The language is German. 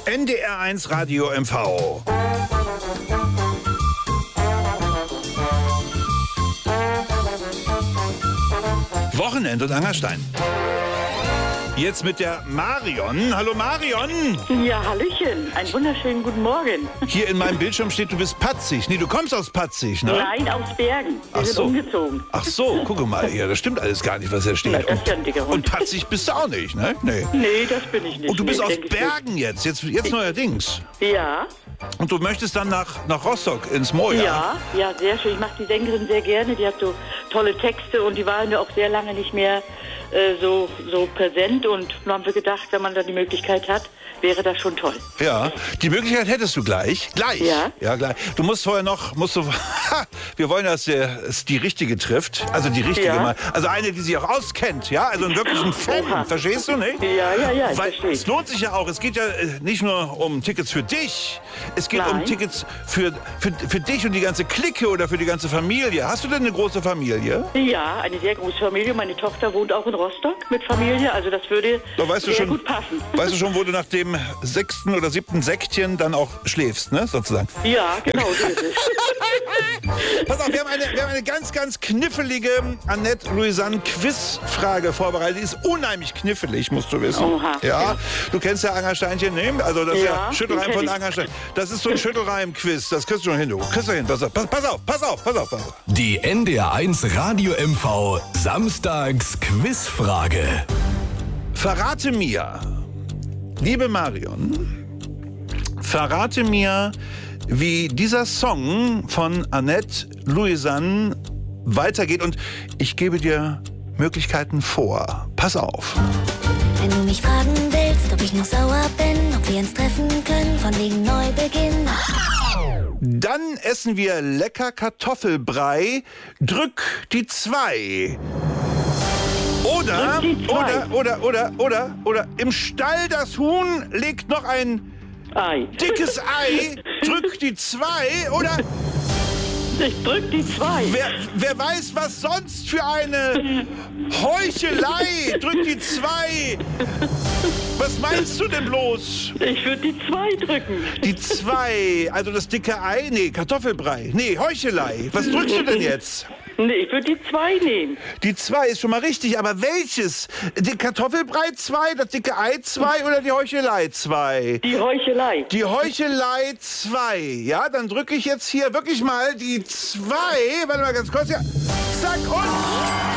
NDR1 Radio MV. Wochenend und Angerstein. Jetzt mit der Marion. Hallo Marion. Ja, hallöchen. Einen wunderschönen guten Morgen. Hier in meinem Bildschirm steht, du bist Patzig. Nee, du kommst aus Patzig, ne? Nein, aus Bergen. Wir sind umgezogen. Ach so, gucke mal hier. Das stimmt alles gar nicht, was da steht. Na, das ist ja ein dicker Hund. Und Patzig bist du auch nicht, ne? Nee. Nee, das bin ich nicht. Und du bist Nee, aus denke ich Bergen jetzt neuerdings. nicht. Ja, Und du möchtest dann nach Rostock ins Moja. ja, sehr schön. Ich mag die Sängerin sehr gerne. Die hat so tolle Texte und die waren ja auch sehr lange nicht mehr so präsent. Und nun haben wir gedacht, wenn man da die Möglichkeit hat, wäre das schon toll. Ja, die Möglichkeit hättest du gleich. Gleich. Ja. Ja, gleich. Du musst vorher noch, wir wollen, dass es die Richtige trifft. Also die Richtige Ja. mal. Also eine, die sich auch auskennt, ja? Also einen wirklichen Fan. Oha. Verstehst du, nicht? Ja, ich Weil verstehe. es lohnt sich ja auch. Es geht ja nicht nur um Tickets für dich. Es geht um Nein. Tickets für dich und die ganze Clique oder für die ganze Familie. Hast du denn eine große Familie? Ja, eine sehr große Familie. Meine Tochter wohnt auch in Rostock mit Familie. Also das würde Da weißt du sehr schon, gut passen. Weißt du schon, wo du nach dem 6. oder 7. Säckchen dann auch schläfst, ne? Sozusagen. Ja, genau, so ist es. Pass auf, wir haben eine ganz, ganz knifflige Annette-Louisanne-Quizfrage vorbereitet. Die ist unheimlich knifflig, musst du wissen. Oha. Ja, du kennst ja Angersteinchen, ne? Also das ist ja Ja, Schüttelreim den von kenn ich. Angerstein. Das ist so ein Schüttelreim-Quiz. Das kriegst du schon hin, du. Kriegst du hin. Pass auf. Die NDR1 Radio MV Samstags Quizfrage. Verrate mir, liebe Marion, verrate mir, wie dieser Song von Annette Louisanne weitergeht. Und ich gebe dir Möglichkeiten vor. Pass auf. Wenn du mich fragen willst, ob ich noch sauer bin, ob wir uns treffen können, von wegen Neubeginn. Dann essen wir lecker Kartoffelbrei. Drück die 2. Oder, Drück die 2. oder, im Stall das Huhn legt noch ein Ei. dickes Ei. Drück die 2. Oder Ich drück die 2. wer weiß, was sonst für eine Heuchelei. Drück die 2. Was meinst du denn bloß? Ich würde die 2 drücken. Die 2, also das dicke Ei? Nee, Kartoffelbrei. Nee, Heuchelei. Was drückst du denn jetzt? Nee, ich würde die 2 nehmen. Die 2 ist schon mal richtig, aber welches? Die Kartoffelbrei 2, das dicke Ei 2 oder die Heuchelei 2? Die Heuchelei. Die Heuchelei 2. Ja, dann drücke ich jetzt hier wirklich mal die 2. Warte mal ganz kurz. Ja. Zack und...